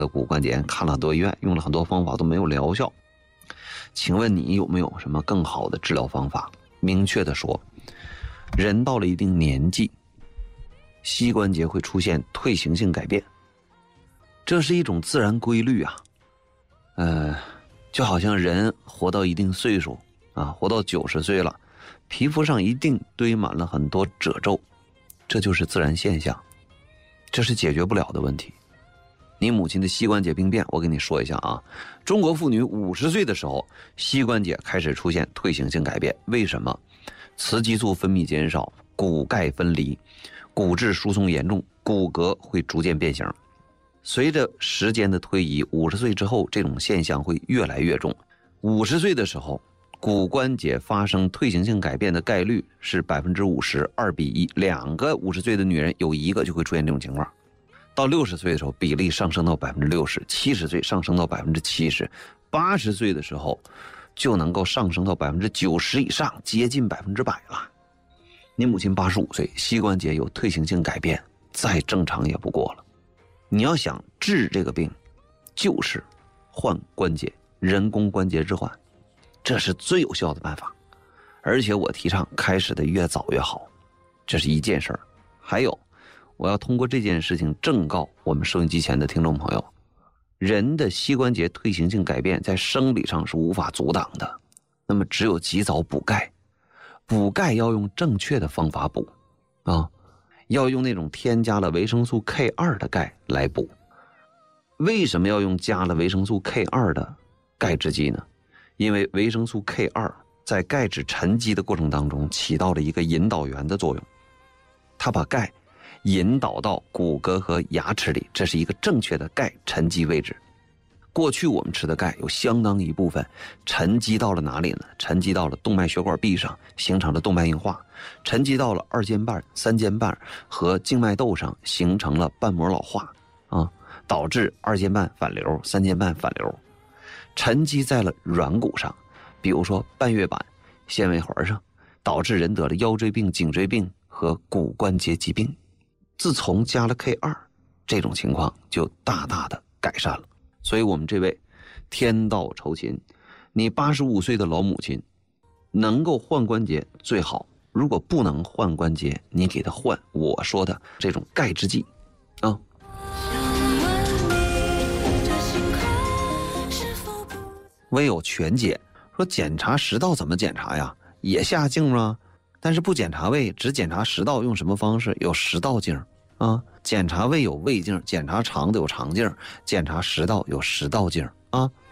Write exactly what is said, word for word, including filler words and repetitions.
骨关节炎，看了很多医院，用了很多方法都没有疗效。请问你有没有什么更好的治疗方法？明确的说，人到了一定年纪，膝关节会出现退行性改变，这是一种自然规律啊。呃，就好像人活到一定岁数啊，活到九十岁了，皮肤上一定堆满了很多褶皱，这就是自然现象，这是解决不了的问题。你母亲的膝关节病变，我跟你说一下啊，中国妇女五十岁的时候，膝关节开始出现退行性改变。为什么？雌激素分泌减少，骨钙分离，骨质疏松严重，骨骼会逐渐变形。随着时间的推移，五十岁之后，这种现象会越来越重。五十岁的时候，骨关节发生退行性改变的概率是百分之五十，二比一，两个五十岁的女人有一个就会出现这种情况。到六十岁的时候，比例上升到百分之六十，七十岁上升到百分之七十，八十岁的时候就能够上升到百分之九十以上，接近百分之百了。你母亲八十五岁，膝关节有退行性改变，再正常也不过了。你要想治这个病，就是换关节，人工关节置换，这是最有效的办法。而且我提倡开始的越早越好，这是一件事儿。还有，我要通过这件事情正告我们收音机前的听众朋友，人的膝关节退行性改变在生理上是无法阻挡的，那么只有及早补钙。补钙要用正确的方法补啊，要用那种添加了维生素 K 二 的钙来补。为什么要用加了维生素 K 二 的钙制剂呢？因为维生素 K 二 在钙质沉积的过程当中起到了一个引导源的作用，它把钙引导到骨骼和牙齿里，这是一个正确的钙沉积位置。过去我们吃的钙有相当一部分沉积到了哪里呢？沉积到了动脉血管壁上，形成了动脉硬化；沉积到了二尖瓣、三尖瓣和静脉窦上，形成了瓣膜老化啊，导致二尖瓣反流、三尖瓣反流。沉积在了软骨上，比如说半月板、纤维环上，导致人得了腰椎病、颈椎病和骨关节疾病。自从加了 K 二， 这种情况就大大的改善了。所以我们这位天道酬勤，你八十五岁的老母亲能够换关节最好，如果不能换关节，你给她换我说的这种钙制剂啊。唯有全检，说检查食道怎么检查呀？也下镜吗？但是不检查胃，只检查食道，用什么方式？有食道镜啊。检查胃有胃镜，检查肠的有肠镜，检查食道有食道镜啊。